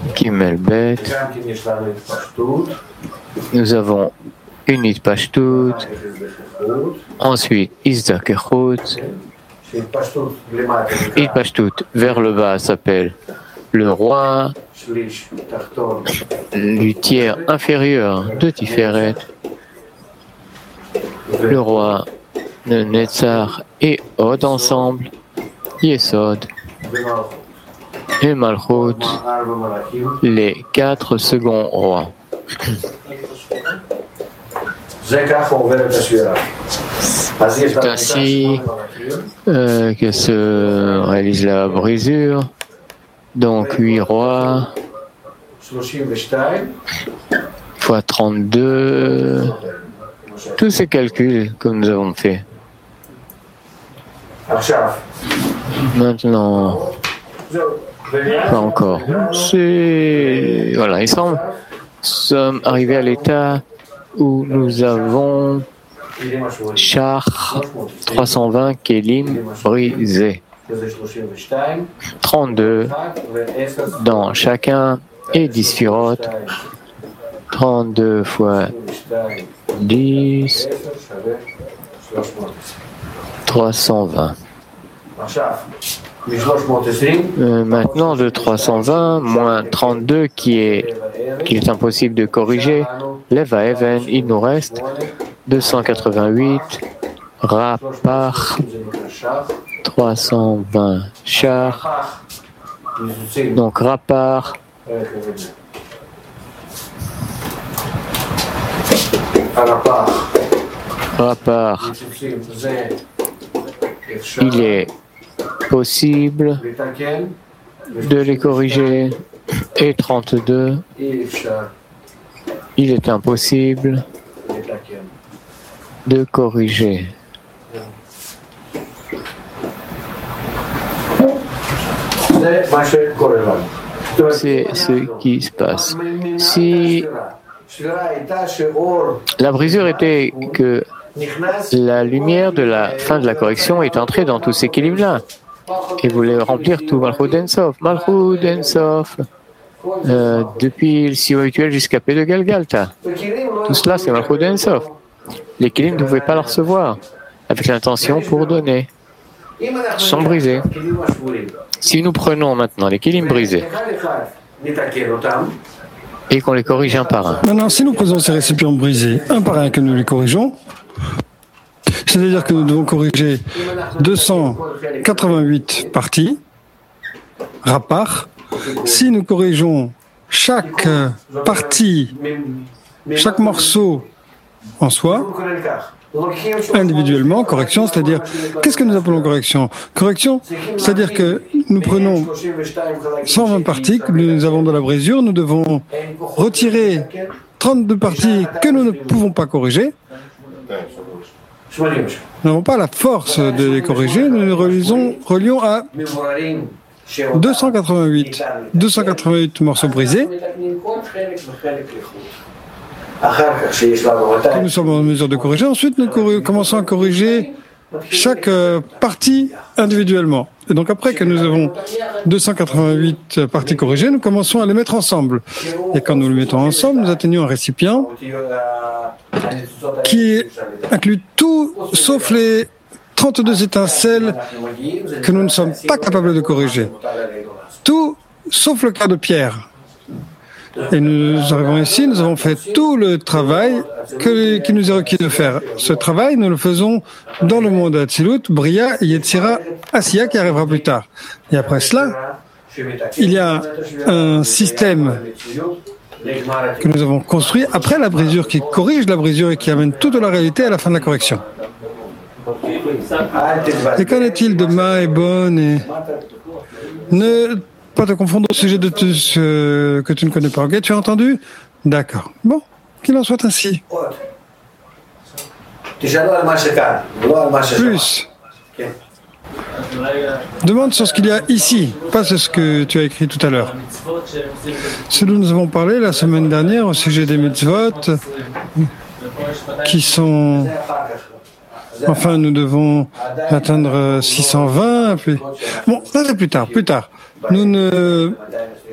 Gimel Bet. Nous avons une Itpashtut. Ensuite, Izdakechut. Itpashtut vers le bas s'appelle le roi. Le tiers inférieur de Tiferet. Le roi, le Netzar et Od ensemble. Yesod et Malchut, les 4 seconds rois. C'est ainsi que se réalise la brisure. Donc 8 rois fois 32. Tous ces calculs que nous avons faits. Maintenant, pas encore. Voilà, il semble que nous sommes arrivés à l'état où nous avons Char 320 Kélim brisés. 32 dans chacun et 10 Sphirot. 32 fois 10, 320. Maintenant, de 320 moins 32 qu'il est impossible de corriger, lève à Even, il nous reste 288 Rapar, 320 Char, donc Rapar. Rapar, il est possible de les corriger, et 32, il est impossible de corriger. C'est ce qui se passe. Si la brisure était que la lumière de la fin de la correction est entrée dans tous ces équilibres-là et voulait remplir tout Malchut Ensof. Malchut Ensof, depuis le Sio rituel jusqu'à P de Galgalta. Tout cela, c'est Malchut Ensof. L'équilibre ne pouvait pas le recevoir avec l'intention pour donner. Sont brisés. Si nous prenons maintenant l'équilibre brisé et qu'on les corrige un par un. Maintenant, si nous prenons ces récipients brisés un par un, que nous les corrigeons, c'est-à-dire que nous devons corriger 288 parties, Rapar. Si nous corrigeons chaque partie, chaque morceau en soi, individuellement, correction, c'est-à-dire, qu'est-ce que nous appelons correction? Correction, c'est-à-dire que nous prenons 120 parties que nous avons dans la brisure, nous devons retirer 32 parties que nous ne pouvons pas corriger. Nous n'avons pas la force de les corriger, nous les relions à 288 morceaux brisés. Que nous sommes en mesure de corriger. Ensuite, nous commençons à corriger chaque partie individuellement. Et donc après que nous avons 288 parties corrigées, nous commençons à les mettre ensemble. Et quand nous les mettons ensemble, nous atteignons un récipient qui inclut tout sauf les 32 étincelles que nous ne sommes pas capables de corriger. Tout sauf le cas de Pierre. Et nous arrivons ici, nous avons fait tout le travail qui nous est requis de faire. Ce travail, nous le faisons dans le monde d'Atsilut, Bria, Yetzira, Asiya, qui arrivera plus tard. Et après cela, il y a un système que nous avons construit après la brisure, qui corrige la brisure et qui amène toute la réalité à la fin de la correction. Et qu'en est-il de Ma et Bon et... Ne pas te confondre au sujet de ce que tu ne connais pas. Ok, tu as entendu? D'accord. Bon, qu'il en soit ainsi. Plus. Demande sur ce qu'il y a ici, pas sur ce que tu as écrit tout à l'heure. Ce dont nous avons parlé la semaine dernière au sujet des mitzvot, qui sont... Enfin, nous devons atteindre 620, puis... Bon, ça c'est plus tard. Nous ne